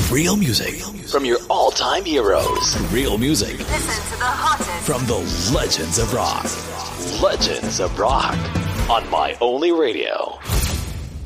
Real music from your all-time heroes. Real music. Listen to the hottest from the Legends of Rock. Legends of Rock on My Only Radio.